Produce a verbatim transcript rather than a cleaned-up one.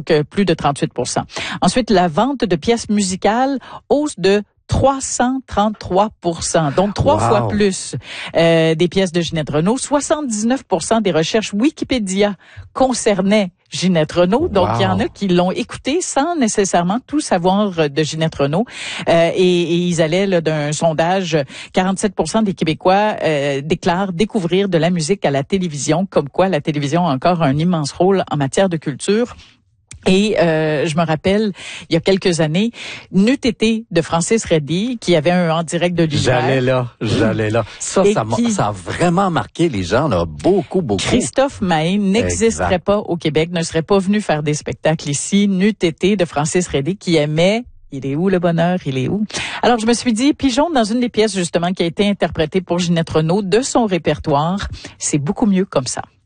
donc euh, plus de trente-huit pour cent. Ensuite, la vente de pièces musicales, hausse de trois cent trente-trois pour cent, donc trois wow. fois plus euh, des pièces de Ginette Renault. soixante-dix-neuf pour cent des recherches Wikipédia concernaient Ginette Renault. Donc, il wow. y en a qui l'ont écouté sans nécessairement tout savoir de Ginette Renault. Euh, et, et ils allaient là, d'un sondage, quarante-sept pour cent des Québécois euh, déclarent découvrir de la musique à la télévision, comme quoi la télévision a encore un immense rôle en matière de culture. Et euh, je me rappelle, il y a quelques années, N'eût été de Francis Reddy, qui avait un en direct de l'hiver. J'allais là, j'allais là. Ça, ça, qui, ça a vraiment marqué les gens, là, beaucoup, beaucoup. Christophe Mahé n'existerait exact. pas au Québec, ne serait pas venu faire des spectacles ici. N'eût été de Francis Reddy, qui aimait... Il est où le bonheur? Il est où? Alors, je me suis dit, pigeons dans une des pièces, justement, qui a été interprétée pour Ginette Renault de son répertoire. C'est beaucoup mieux comme ça.